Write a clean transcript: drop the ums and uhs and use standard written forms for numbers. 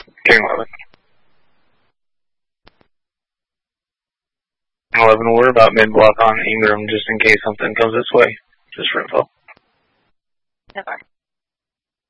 King 11. 11, we're about mid-block on Ingram, just in case something comes this way. Just for info. So far.